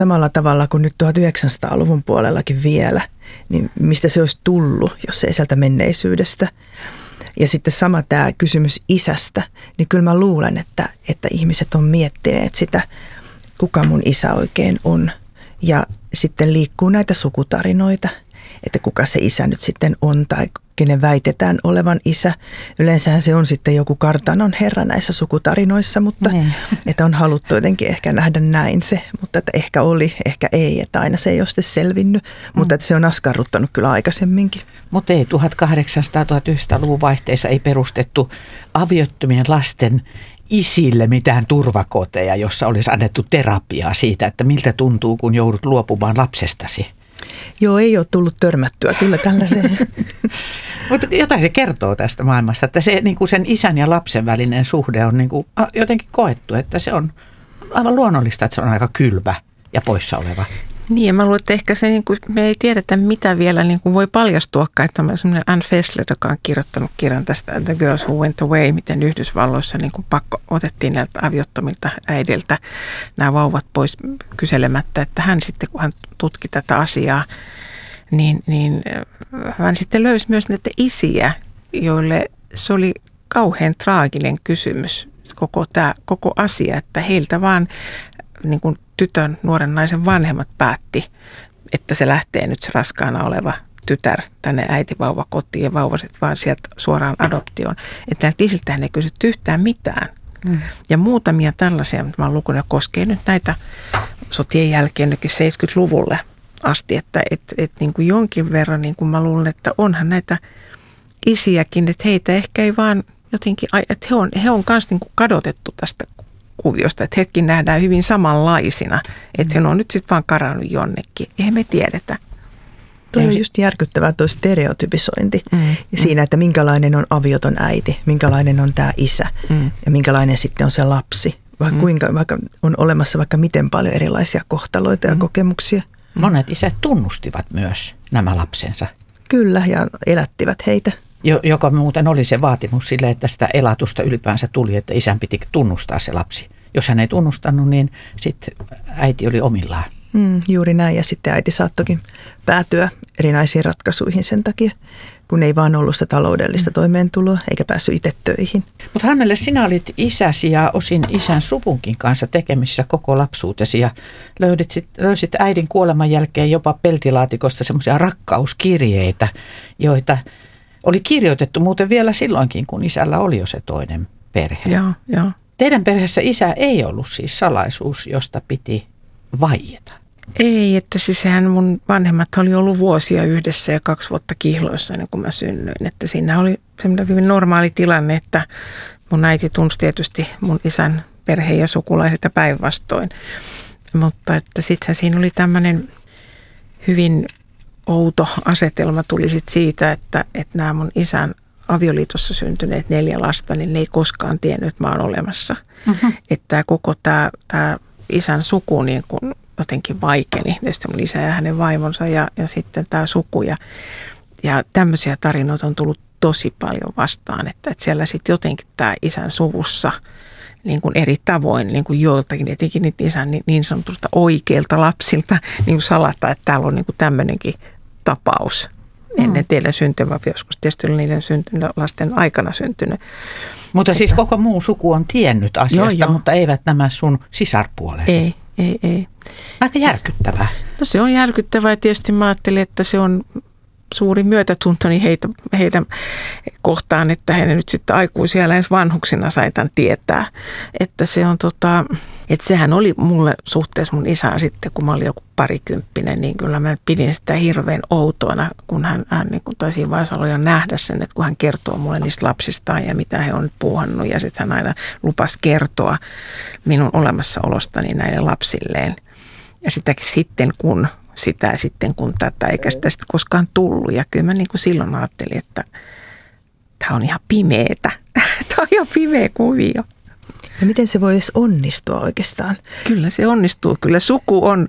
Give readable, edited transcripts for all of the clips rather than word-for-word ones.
Samalla tavalla kuin nyt 1900-luvun puolellakin vielä, niin mistä se olisi tullut, jos ei sieltä menneisyydestä. Ja sitten sama tämä kysymys isästä, niin kyllä mä luulen, että ihmiset on miettineet sitä, kuka mun isä oikein on. Ja sitten liikkuu näitä sukutarinoita, että kuka se isä nyt sitten on tai kenen väitetään olevan isä. Yleensähän se on sitten joku kartanon herra näissä sukutarinoissa, mutta että on haluttu jotenkin ehkä nähdä näin se, mutta että ehkä oli, ehkä ei, että aina se ei ole sitten selvinnyt, mutta että se on askarruttanut kyllä aikaisemminkin. Mutta ei 1800-1900-luvun vaihteessa ei perustettu aviottomien lasten isille mitään turvakoteja, jossa olisi annettu terapiaa siitä, että miltä tuntuu, kun joudut luopumaan lapsestasi. Joo, ei ole tullut törmättyä kyllä tällaiseen. Mutta jotain se kertoo tästä maailmasta, että se, niin kuin sen isän ja lapsen välinen suhde on niin kuin jotenkin koettu, että se on aivan luonnollista, että se on aika kylmä ja poissa oleva. Niin, ja mä luulen, että ehkä se, niin kuin, me ei tiedetä, mitä vielä niin kuin voi paljastuakaan. Että on sellainen Ann Fessler, joka on kirjoittanut kirjan tästä The Girls Who Went Away, miten Yhdysvalloissa niin kuin pakko otettiin näiltä aviottomilta äidiltä nämä vauvat pois kyselemättä. Että hän sitten, kun hän tutki tätä asiaa, niin hän sitten löysi myös näitä isiä, joille se oli kauhean traaginen kysymys, koko asia, että heiltä vaan niin kuin tytön, nuoren naisen vanhemmat päätti, että se lähtee nyt se raskaana oleva tytär tänne äitivauvakotiin ja vauvaset vaan sieltä suoraan adoptioon. Että näiltä isiltähän ei kysytty yhtään mitään. Ja muutamia tällaisia, mitä mä oon lukunut, koskee nyt näitä sotien jälkeen nytkin 70-luvulle asti, että niin kuin jonkin verran niin kuin mä luulen, että onhan näitä isiäkin, että heitä ehkä ei vaan jotenkin, että he on myös niin kuin kadotettu tästä kuviosta, että hetkin nähdään hyvin samanlaisina, että he on nyt sitten vaan karannut jonnekin. Eihän me tiedetä. Tuo on just järkyttävää tuo stereotypisointi ja siinä, että minkälainen on avioton äiti, minkälainen on tämä isä ja minkälainen sitten on se lapsi. Vaikka on olemassa vaikka miten paljon erilaisia kohtaloita ja kokemuksia. Monet isät tunnustivat myös nämä lapsensa. Kyllä, ja elättivät heitä. Joka muuten oli se vaatimus sille, että sitä elatusta ylipäänsä tuli, että isän piti tunnustaa se lapsi. Jos hän ei tunnustanut, niin sitten äiti oli omillaan. Juuri näin, ja sitten äiti saattokin päätyä erinäisiin ratkaisuihin sen takia, kun ei vaan ollut sitä taloudellista toimeentuloa, eikä päässyt itse töihin. Mutta Hannele, sinä olit isäsi ja osin isän suvunkin kanssa tekemisissä koko lapsuutesi ja löysit äidin kuoleman jälkeen jopa peltilaatikosta semmoisia rakkauskirjeitä, joita oli kirjoitettu muuten vielä silloinkin, kun isällä oli jo se toinen perhe. Joo. Teidän perheessä isä ei ollut siis salaisuus, josta piti vaieta. Ei, että siis sehän mun vanhemmat oli ollut vuosia yhdessä ja 2 vuotta kihloissa ennen kuin mä synnyin. Että siinä oli semmoinen hyvin normaali tilanne, että mun äiti tunsi tietysti mun isän perheen ja sukulaiset ja päinvastoin. Mutta että sittenhän siinä oli tämmöinen hyvin outo asetelma tuli sitten siitä, että nämä mun isän avioliitossa syntyneet 4 lasta, niin ne ei koskaan tiennyt, että mä oon olemassa. Että koko tämä isän suku niin kun jotenkin vaikeni. Tietysti mun isä ja hänen vaimonsa ja sitten tämä suku. Ja tämmöisiä tarinoita on tullut tosi paljon vastaan, että siellä sitten jotenkin tämä isän suvussa niin kuin eri tavoin niin kuin joiltakin, etenkin niitä isän niin sanotusta oikeilta lapsilta niin kuin salata, että täällä on niin kuin tämmöinenkin tapaus ennen teidän syntymää, joskus tietysti oli niiden lasten aikana syntynyt. Mutta siis koko muu suku on tiennyt asiasta, mutta eivät nämä sun sisarpuolesi. Ei. Aika järkyttävää. No se on järkyttävää ja tietysti mä ajattelin, että se on suuri myötätuntoni heidän kohtaan, että he nyt sitten aikuisia lähes vanhuksina sai tämän tietää. Että se on että sehän oli mulle suhteessa mun isään sitten, kun mä olin joku 20, niin kyllä mä pidin sitä hirveän outoina, kun hän niin kuin taisi vaiheessa aloja nähdä sen, että kun hän kertoo mulle niistä lapsistaan ja mitä he on nyt puuhannut ja sitten hän aina lupasi kertoa minun olemassaolostani näille lapsilleen. Ja sitäkin sitten kun tätä, eikä sitä sitten koskaan tullut. Ja kyllä mä niin kuin silloin ajattelin, että tämä on ihan pimeetä. Tämä on ihan pimeä kuvio. Ja miten se voi edes onnistua oikeastaan? Kyllä se onnistuu. Kyllä suku on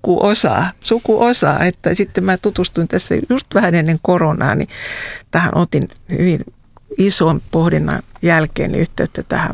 sukuosa. Että sitten mä tutustuin tässä just vähän ennen koronaa, niin tähän otin hyvin ison pohdinnan jälkeen yhteyttä tähän mun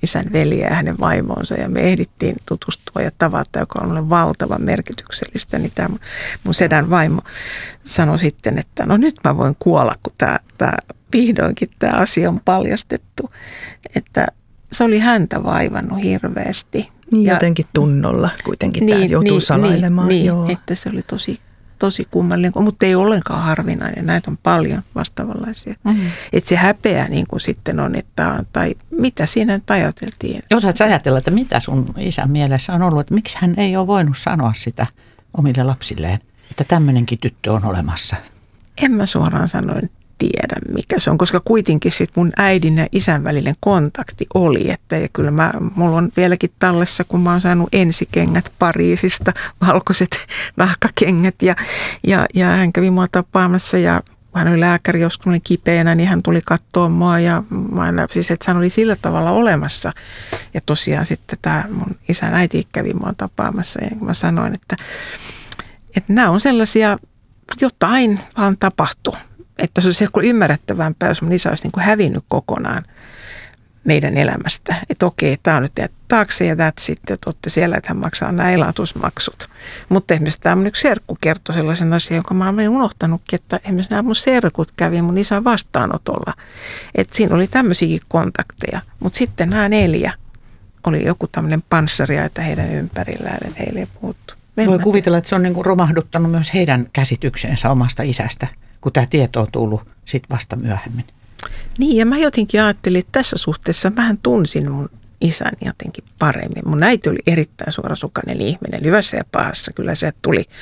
isän veliä ja hänen vaimonsa ja me ehdittiin tutustua ja tavata, joka on mulle valtavan merkityksellistä. Niin tämä mun sedän vaimo sanoi sitten, että no nyt mä voin kuolla, kun tämä vihdoinkin tämä asia on paljastettu, että se oli häntä vaivannut hirveästi. Niin ja jotenkin tunnolla kuitenkin tämä joutuu salailemaan. Niin, että se oli tosi kummallinen, mutta ei ollenkaan harvinainen. Näitä on paljon vastaavanlaisia. Että se häpeä niin kuin sitten on, että tai mitä siinä nyt ajateltiin. Osaatko ajatella, että mitä sun isän mielessä on ollut, että miksi hän ei ole voinut sanoa sitä omille lapsilleen, että tämmöinenkin tyttö on olemassa? En mä suoraan sanoen tiedä, mikä se on, koska kuitenkin sit mun äidin ja isän välinen kontakti oli, että ja kyllä mulla on vieläkin tallessa, kun mä oon saanut ensikengät Pariisista, valkoiset nahkakengät ja hän kävi mua tapaamassa ja hän oli lääkäri, joskus oli kipeänä, niin hän tuli katsoa mua ja siis, että hän oli sillä tavalla olemassa. Ja tosiaan sitten tämä mun isän äiti kävi mua tapaamassa ja mä sanoin, että nämä on sellaisia, jotain vaan tapahtui. Että se olisi ymmärrettävämpää, jos mun isä olisi niin kuin hävinnyt kokonaan meidän elämästä. Että okei, tämä on nyt jäänyt taakse ja sitten olette siellä, että hän maksaa nämä elatusmaksut. Mutta esimerkiksi tämä mun yksi serkku kertoi sellaisen asian, jonka mä olen unohtanutkin, että esimerkiksi nämä mun serkut kävi mun isän vastaanotolla. Että siinä oli tämmöisiäkin kontakteja. Mutta sitten nämä 4 oli joku tämmöinen panssariaita heidän ympärillään, että heille ei puhuttu. Voi kuvitella, että se on niin kuin romahduttanut myös heidän käsityksensä omasta isästä, kun tämä tieto on tullut sitten vasta myöhemmin. Niin, ja mä jotenkin ajattelin, että tässä suhteessa mähän tunsin mun isän jotenkin paremmin. Mun äiti oli erittäin suorasukainen ihminen, hyvässä ja pahassa. Kyllä se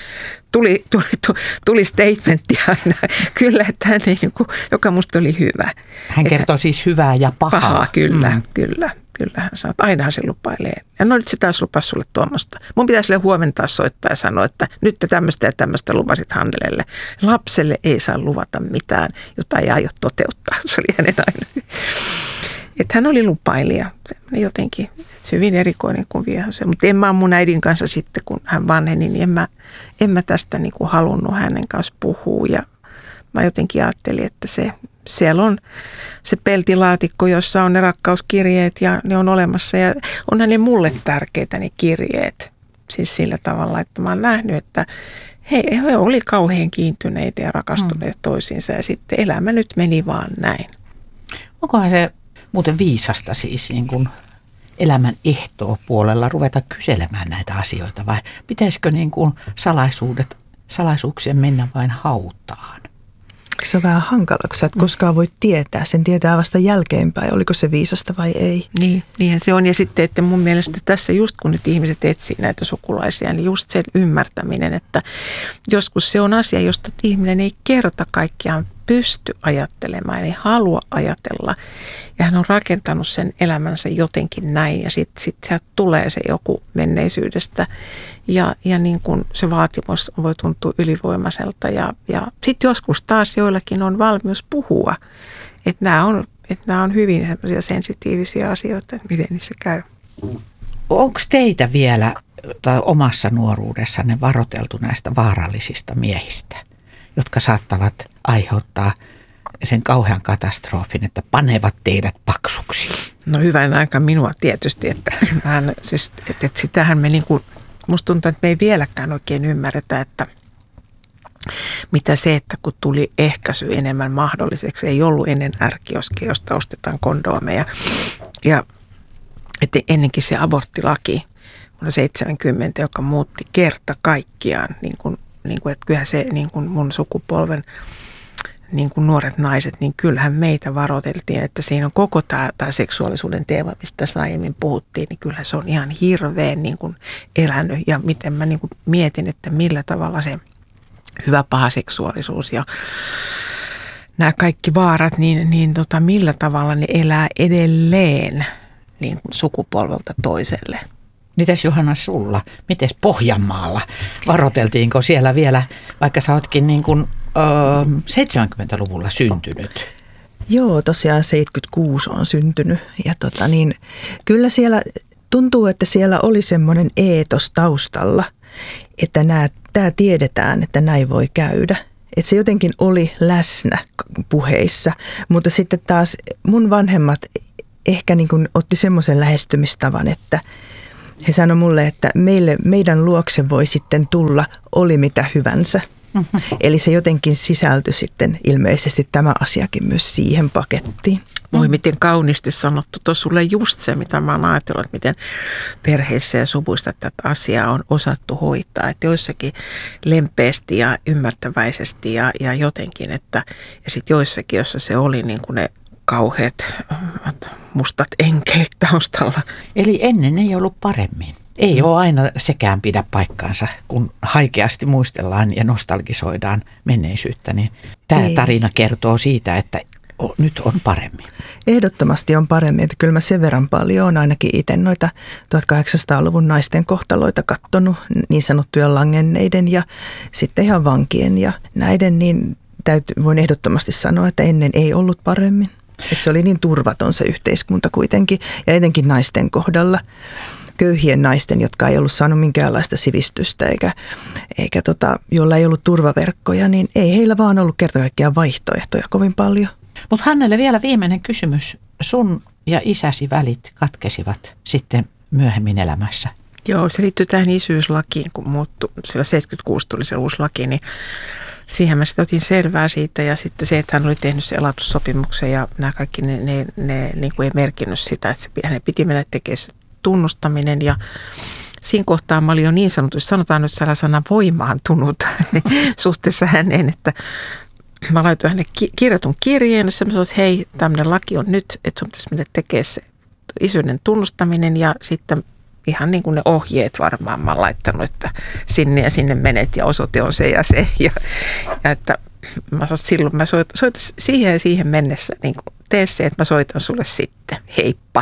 tuli statementti aina. Kyllä, että hän ei, joka musta oli hyvä. Hän kertoo siis hyvää ja pahaa. Pahaa, kyllä. Kyllä hän sanoo, että ainahan se lupailee. Ja no nyt se taas lupasi sulle tuommoista. Mun pitäisi sille huomenna soittaa ja sanoa, että nyt te tämmöistä ja tämmöistä lupasit Hannelelle. Lapselle ei saa luvata mitään, jota ei aio toteuttaa. Se oli hänen aina. Että hän oli lupailija. Jotenkin se hyvin erikoinen kuin viehäse. Mutta en mä mun äidin kanssa sitten, kun hän vanheni, niin en mä tästä niin kuin halunnut hänen kanssa puhua. Ja mä jotenkin ajattelin, että siellä on se peltilaatikko, jossa on ne rakkauskirjeet ja ne on olemassa. Ja onhan ne mulle tärkeitä ne kirjeet. Siis sillä tavalla, että mä oon nähnyt, että he oli kauhean kiintyneitä ja rakastuneet toisiinsa. Ja sitten elämä nyt meni vaan näin. Onkohan se muuten viisasta siis niin kuin elämän ehtoopuolella ruveta kyselemään näitä asioita vai pitäisikö niin kuin salaisuuksien mennä vain hautaan? Se on vähän hankala, kun sä et koskaan voi tietää. Sen tietää vasta jälkeenpäin, oliko se viisasta vai ei. Niinhän se on. Ja sitten, että mun mielestä tässä just kun nyt ihmiset etsii näitä sukulaisia, niin just sen ymmärtäminen, että joskus se on asia, josta ihminen ei kerta kaikkiaan pysty ajattelemaan, ei halua ajatella. Ja hän on rakentanut sen elämänsä jotenkin näin ja sitten sieltä tulee se joku menneisyydestä ja niin kuin se vaatimus voi tuntua ylivoimaiselta. Ja sitten joskus taas joillakin on valmius puhua, että nämä on hyvin semmoisia sensitiivisiä asioita, että miten niissä käy. Onko teitä vielä omassa nuoruudessanne varoteltu näistä vaarallisista miehistä, jotka saattavat aiheuttaa sen kauhean katastrofin, että panevat teidät paksuksi? No hyvän aika minua tietysti, että sitähän me niinku, musta tuntuu, että me ei vieläkään oikein ymmärretä, että mitä se, että kun tuli ehkäisy enemmän mahdolliseksi, ei ollut ennen ärkioskeja, josta ostetaan kondoomeja ja että ennenkin se aborttilaki vuonna 70, joka muutti kerta kaikkiaan, niin kuin, että kyllähän se niin kuin mun sukupolven niin kuin nuoret naiset, niin kyllähän meitä varoiteltiin, että siinä on koko tämä seksuaalisuuden teema, mistä tässä aiemmin puhuttiin, niin kyllähän se on ihan hirveän niin kuin elänyt ja miten mä niin kuin mietin, että millä tavalla se hyvä paha seksuaalisuus ja nämä kaikki vaarat, niin millä tavalla ne elää edelleen niin kuin sukupolvelta toiselle. Mites Johanna sulla? Mites Pohjanmaalla? Varoteltiinko siellä vielä, vaikka sä ootkin niin kuin 70-luvulla syntynyt? Joo, tosiaan 76 on syntynyt ja kyllä siellä tuntuu, että siellä oli semmoinen eetos taustalla, että tämä tiedetään, että näin voi käydä. Että se jotenkin oli läsnä puheissa, mutta sitten taas mun vanhemmat ehkä niin kuin otti semmoisen lähestymistavan, että he sanoi mulle, että meidän luokse voi sitten tulla oli mitä hyvänsä. Mm-hmm. Eli se jotenkin sisältyi sitten ilmeisesti tämä asiakin myös siihen pakettiin. Voi miten kauniisti sanottu. Tuossa sulle just se, mitä mä oon ajatellut, että miten perheissä ja suvuissa tätä asiaa on osattu hoitaa. Että joissakin lempeästi ja ymmärtäväisesti ja jotenkin, että ja sitten joissakin, jossa se oli niin kuin ne kauheat mustat enkelit taustalla. Eli ennen ei ollut paremmin. Ei ole aina sekään pidä paikkaansa, kun haikeasti muistellaan ja nostalgisoidaan menneisyyttä. Niin tämä tarina kertoo siitä, että nyt on paremmin. Ehdottomasti on paremmin. Että kyllä mä sen verran paljon olen ainakin itse noita 1800-luvun naisten kohtaloita katsonut, niin sanottuja langenneiden ja sitten ihan vankien ja näiden, niin voin ehdottomasti sanoa, että ennen ei ollut paremmin. Että se oli niin turvaton se yhteiskunta kuitenkin ja etenkin naisten kohdalla. Köyhien naisten, jotka ei ollut saanut minkäänlaista sivistystä eikä jolla ei ollut turvaverkkoja, niin ei heillä vaan ollut kerta kaikkiaan vaihtoehtoja kovin paljon. Mutta Hannele vielä viimeinen kysymys. Sun ja isäsi välit katkesivat sitten myöhemmin elämässä. Joo, se liittyy tähän isyyslakiin, kun muuttui, sillä 76 tuli se uusi laki, niin siihen mä sitten otin selvää siitä ja sitten se, että hän oli tehnyt se elatussopimuksen ja nämä kaikki ne niin kuin ei merkinnyt sitä, että hänen piti mennä tekemään tunnustaminen ja siinä kohtaa mä olin jo niin sanotusti, sanotaan nyt sellaisena voimaantunut suhteessa häneen, että mä laitoin hänelle kirjoitun kirjeen, jossa mä sanoin, että hei, tämmöinen laki on nyt, että sun pitäisi mennä tekemään se isyyden tunnustaminen ja sitten ihan niin kuin ne ohjeet varmaan mä oon laittanut, että sinne ja sinne menet ja osoite on se ja se ja että silloin mä soitan siihen ja siihen mennessä, niin kuin tee se, että mä soitan sulle sitten, heippa.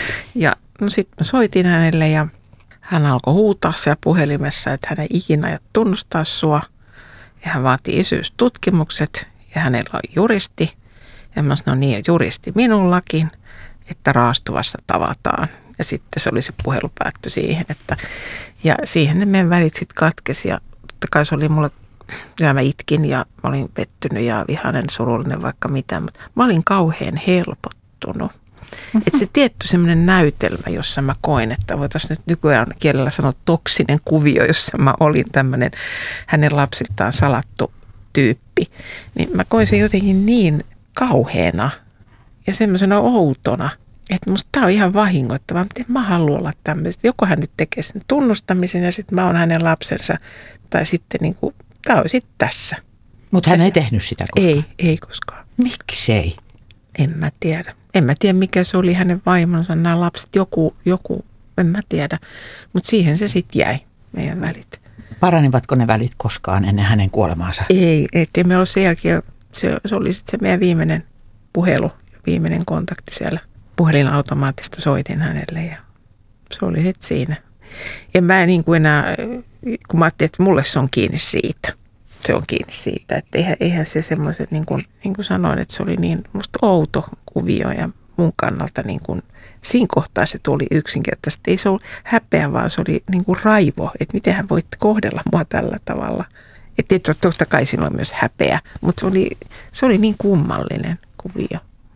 Ja no sitten mä soitin hänelle ja hän alkoi huutaa siellä puhelimessa, että hän ei ikinä aio tunnustaa sua. Ja hän vaati isyystutkimukset ja hänellä on juristi. Ja mä sanoin, no niin, juristi minullakin, että raastuvassa tavataan. Ja sitten se oli se puhelu päättyi siihen, että ja siihen ne meidän välit sitten katkesi. Ja totta kai se oli mulle, ja mä itkin ja mä olin pettynyt ja vihainen, surullinen vaikka mitään, mutta mä olin kauhean helpottunut. Että se tietty semmoinen näytelmä, jossa mä koin, että voitaisiin nyt nykyään kielellä sanoa toksinen kuvio, jossa mä olin tämmöinen hänen lapsiltaan salattu tyyppi, niin mä koin sen jotenkin niin kauheana ja semmoisena outona, että musta tää on ihan vahingoittavaa, miten mä haluan olla tämmöistä. Joko hän nyt tekee sen tunnustamisen ja sitten mä oon hänen lapsensa tai sitten niinku, tää on sitten tässä. Mutta hän ei tehnyt sitä koskaan? Ei koskaan. Miksei? En mä tiedä. En mä tiedä, mikä se oli hänen vaimonsa, nämä lapset, joku, en mä tiedä. Mutta siihen se sitten jäi, meidän välit. Paranivatko ne välit koskaan ennen hänen kuolemaansa? Ei, ettei me ole sen jälkeen, se oli sitten se meidän viimeinen puhelu ja viimeinen kontakti siellä. Puhelinautomaatista soitin hänelle ja se oli sitten siinä. En mä niin kuin enää, kun mä ajattelin, että mulle se on kiinni siitä. Se on kiinni siitä, että eihän se semmoiset, niin kuin sanoin, että se oli niin musta outo kuvio ja mun kannalta niin kuin, siinä kohtaa se tuli yksinkertaisesti. Ei se ollut häpeä, vaan se oli niin kuin raivo, että miten hän voitte kohdella mua tällä tavalla. Että totta kai siinä oli myös häpeä, mutta se oli niin kummallinen kuvio.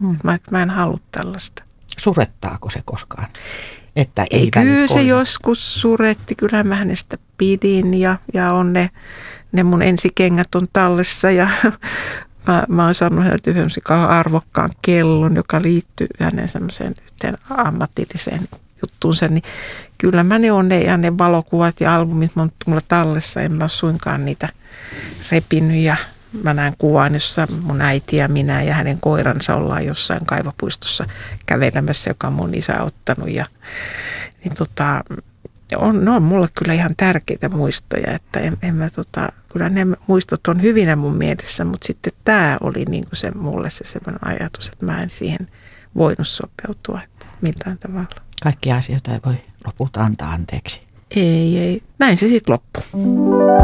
Mä en halua tällaista. Surettaako se koskaan? Että ei kyllä se joskus suretti, kyllä mä hänestä pidin ja on ne mun ensikengät on tallessa ja mä oon saanut häneltä yhden arvokkaan kellon, joka liittyy hänen semmoiseen yhteen ammatilliseen juttuunsa, niin kyllä mä ne on ja ne valokuvat ja albumit mulla tallessa, en mä ole suinkaan niitä repinyt ja mä näen kuvan, jossa mun äiti ja minä ja hänen koiransa ollaan jossain kaivopuistossa kävelemässä, joka on mun isä ottanut ja niin ne on mulle kyllä ihan tärkeitä muistoja, että kyllä ne muistot on hyvinä mun mielessä, mutta sitten tämä oli niin kuin se mulle se semmoinen ajatus, että mä en siihen voinut sopeutua, että millään tavalla. Kaikkia asioita ei voi lopulta antaa anteeksi. Ei. Näin se sitten loppui.